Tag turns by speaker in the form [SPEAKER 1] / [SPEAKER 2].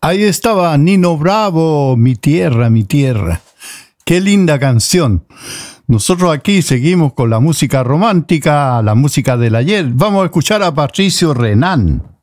[SPEAKER 1] Ahí estaba Nino Bravo, Mi tierra, mi tierra. Qué linda canción. Nosotros aquí seguimos con la música romántica, la música del ayer. Vamos a escuchar a Patricio Renán.